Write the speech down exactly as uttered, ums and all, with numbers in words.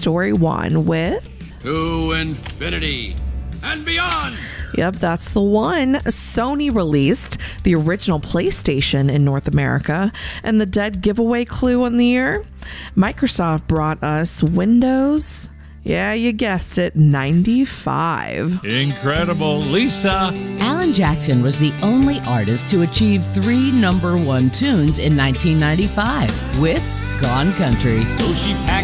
Story one with To Infinity and Beyond. Yep, that's the one. Sony released the original PlayStation in North America, and the dead giveaway clue on the year. Microsoft brought us Windows. Yeah, you guessed it, ninety-five. Incredible. Lisa. Alan Jackson was the only artist to achieve three number one tunes in nineteen ninety-five with Gone Country. So she packed